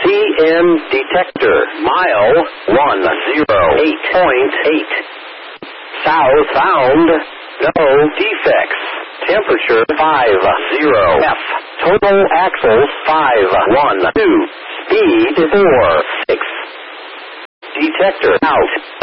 CM detector, mile 108.8. Southbound, no defects. Temperature 50 F. Total axles 512. Speed 46. Detector out.